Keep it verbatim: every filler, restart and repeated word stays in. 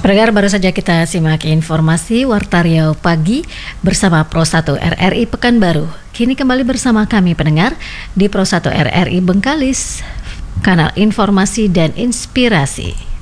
Pendengar, baru saja kita simak informasi Warta Riau Pagi bersama Pro satu R R I Pekanbaru. Kini kembali bersama kami pendengar di Pro satu R R I Bengkalis, kanal informasi dan inspirasi.